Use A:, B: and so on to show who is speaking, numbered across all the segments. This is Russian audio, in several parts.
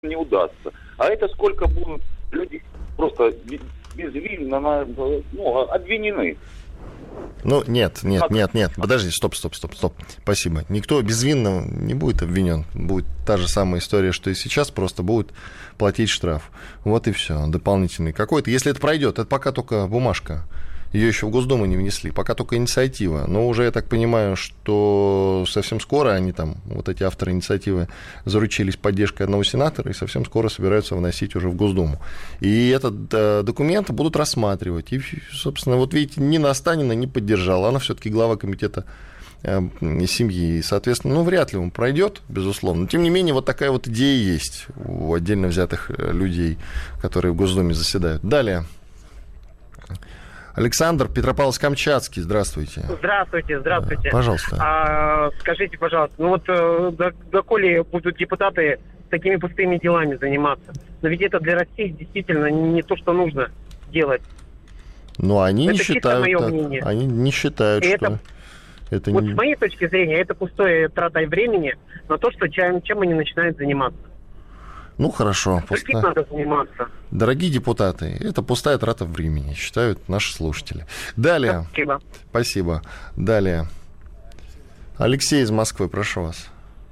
A: не удастся. А это сколько будут люди просто безвинно обвинены.
B: Ну, нет, подожди, стоп. Спасибо. Никто безвинно не будет обвинен. Будет та же самая история, что и сейчас, просто будут платить штраф. Вот и все, дополнительный какой-то. Если это пройдет, это пока только бумажка. Ее еще в Госдуму не внесли, пока только инициатива. Но уже, я так понимаю, что совсем скоро они там, вот эти авторы инициативы, заручились поддержкой одного сенатора и совсем скоро собираются вносить уже в Госдуму. И этот документ будут рассматривать. И, собственно, вот видите, Нина Останина не поддержала. Она все-таки глава комитета семьи. И, соответственно, вряд ли он пройдет, безусловно. Но, тем не менее, вот такая вот идея есть у отдельно взятых людей, которые в Госдуме заседают. Далее. Александр, Петропавловск-Камчатский, здравствуйте.
C: Здравствуйте.
B: Пожалуйста.
C: Скажите, пожалуйста, доколе будут депутаты такими пустыми делами заниматься? Но ведь это для России действительно не то, что нужно делать.
B: Но они
C: это
B: не считают так.
C: Мнение.
B: Они не считают, что... Это
C: вот
B: не...
C: с моей точки зрения, это пустое трата времени на то, что чем они начинают заниматься.
B: Ну, хорошо.
C: Надо заниматься.
B: Дорогие депутаты, это пустая трата времени, считают наши слушатели. Далее. Спасибо. Далее. Алексей из Москвы, прошу вас.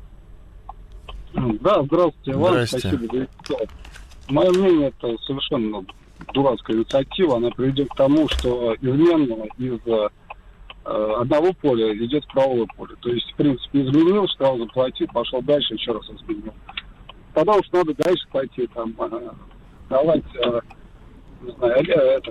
D: Да, здравствуйте.
B: Здрасте.
D: Спасибо. Мое мнение, это совершенно дурацкая инициатива. Она приведет к тому, что измена из одного поля идет в правое поле. То есть, в принципе, изменил, сразу заплатил, пошел дальше, еще раз изменил. Потому что надо дальше пойти, там, давать, не знаю,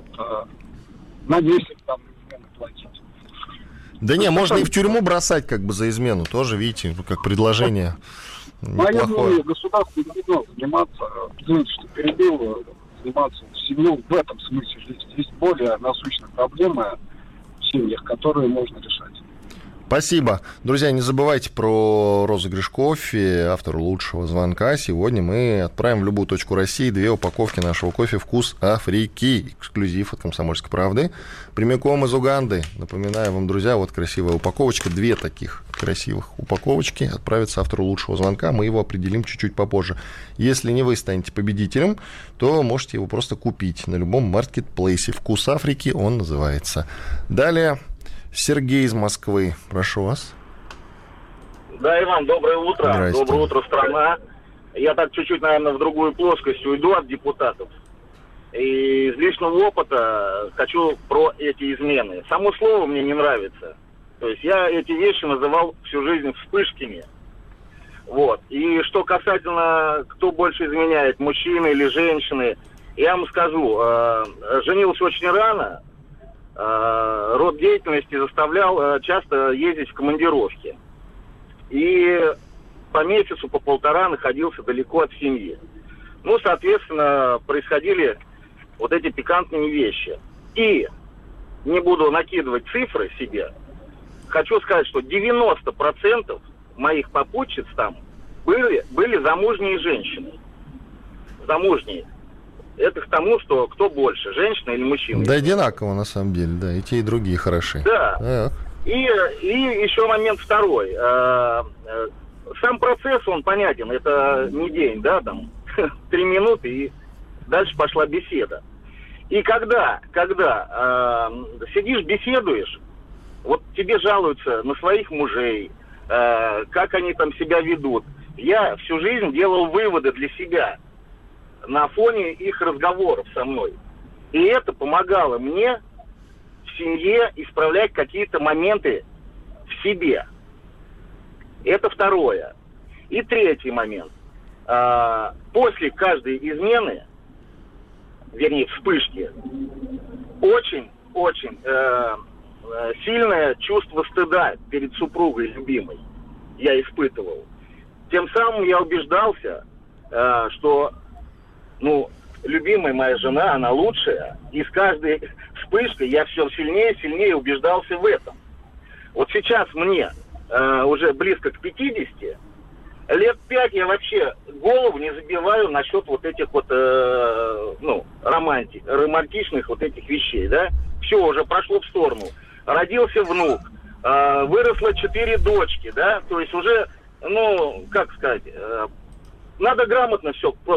D: на месяц там измену платить.
B: Да не, можно и в тюрьму бросать как бы за измену, тоже, видите, как предложение
D: неплохое. Мое мнение, государство не должно заниматься, извините, что перебил, заниматься семью в этом смысле. Есть более насущные проблемы в семьях, которые можно решать.
B: Спасибо. Друзья, не забывайте про розыгрыш кофе, автору лучшего звонка. Сегодня мы отправим в любую точку России 2 упаковки нашего кофе «Вкус Африки». Эксклюзив от «Комсомольской правды». Прямиком из Уганды. Напоминаю вам, друзья, вот красивая упаковочка. 2 таких красивых упаковочки отправятся автору лучшего звонка. Мы его определим чуть-чуть попозже. Если не вы станете победителем, то можете его просто купить на любом маркетплейсе. «Вкус Африки» он называется. Далее... Сергей из Москвы, прошу вас.
A: Да, Иван, доброе утро.
B: Здрасте.
A: Доброе утро, страна. Я так чуть-чуть, наверное, в другую плоскость уйду от депутатов. И из личного опыта хочу про эти измены. Само слово мне не нравится. То есть я эти вещи называл всю жизнь вспышками. Вот. И что касательно, кто больше изменяет, мужчины или женщины, я вам скажу, женился очень рано. Род деятельности заставлял часто ездить в командировки. И по месяцу, по полтора находился далеко от семьи. Ну, соответственно, происходили вот эти пикантные вещи. И не буду накидывать цифры себе, хочу сказать, что 90% моих попутчиц там были замужние женщины. Замужние. Это к тому, что кто больше, женщина или мужчина?
B: Да, одинаково, на самом деле, да, и те, и другие хороши.
A: Да. И еще момент второй. Сам процесс, он понятен, это не день, да, там, 3 минуты, и дальше пошла беседа. И когда сидишь, беседуешь, вот тебе жалуются на своих мужей, как они там себя ведут. Я всю жизнь делал выводы для себя на фоне их разговоров со мной. И это помогало мне в семье исправлять какие-то моменты в себе. Это второе. И третий момент. После каждой измены, вернее, вспышки, очень сильное чувство стыда перед супругой любимой я испытывал. Тем самым я убеждался, что любимая моя жена, она лучшая. И с каждой вспышкой я все сильнее и сильнее убеждался в этом. Вот сейчас мне уже близко к 50, лет 5 я вообще голову не забиваю насчет вот этих вот, романтичных вот этих вещей, да. Все уже прошло в сторону. Родился внук, выросло 4 дочки, да. То есть уже, надо грамотно все